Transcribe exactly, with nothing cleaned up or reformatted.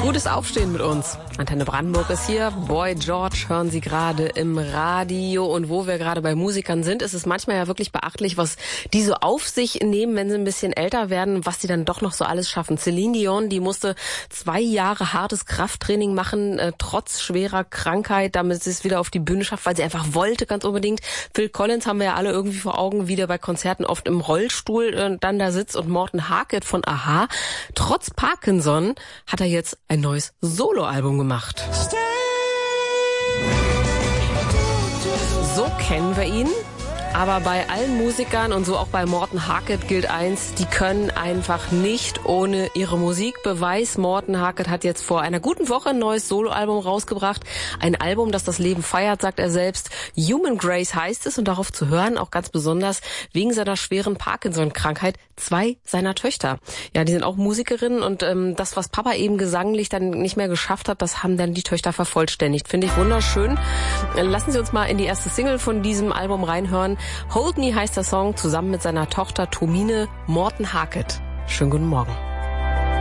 Gutes Aufstehen mit uns. Antenne Brandenburg ist hier. Boy George hören Sie gerade im Radio. Und wo wir gerade bei Musikern sind, ist es manchmal ja wirklich beachtlich, was die so auf sich nehmen, wenn sie ein bisschen älter werden, was die dann doch noch so alles schaffen. Celine Dion, die musste zwei Jahre hartes Krafttraining machen, äh, trotz schwerer Krankheit, damit sie es wieder auf die Bühne schafft, weil sie einfach wollte, ganz unbedingt. Phil Collins haben wir ja alle irgendwie vor Augen, wie der bei Konzerten oft im Rollstuhl äh, dann da sitzt. Und Morten Harket von a-ha, trotz Parkinson hat er jetzt ein neues Soloalbum gemacht. So kennen wir ihn. Aber bei allen Musikern und so auch bei Morten Harket gilt eins, die können einfach nicht ohne ihre Musik. Beweis, Morten Harket hat jetzt vor einer guten Woche ein neues Soloalbum rausgebracht. Ein Album, das das Leben feiert, sagt er selbst. Human Grace heißt es und darauf zu hören, auch ganz besonders wegen seiner schweren Parkinson-Krankheit, zwei seiner Töchter. Ja, die sind auch Musikerinnen und ähm, das, was Papa eben gesanglich dann nicht mehr geschafft hat, das haben dann die Töchter vervollständigt. Finde ich wunderschön. Lassen Sie uns mal in die erste Single von diesem Album reinhören. Hold Me heißt der Song, zusammen mit seiner Tochter Tomine, Morten Harket. Schönen guten Morgen.